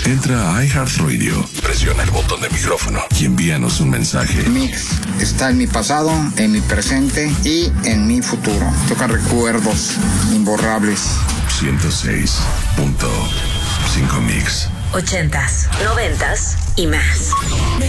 Entra a iHeartRadio, presiona el botón de micrófono y envíanos un mensaje. Mix está en mi pasado, en mi presente y en mi futuro. Toca recuerdos imborrables. 106.5 Mix. 80s, 90s y más.